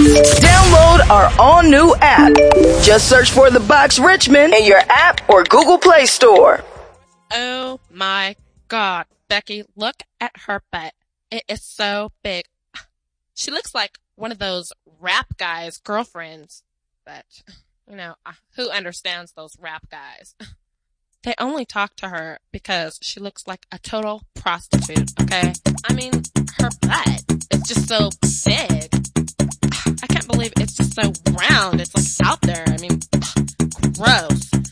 Download our all-new app. Just search for The Box Richmond in your app or Google Play Store. Oh my God, Becky, look at her butt. It is so big. She looks like one of those rap guys' girlfriends. But, who understands those rap guys? They only talk to her because she looks like a total prostitute, okay? I mean,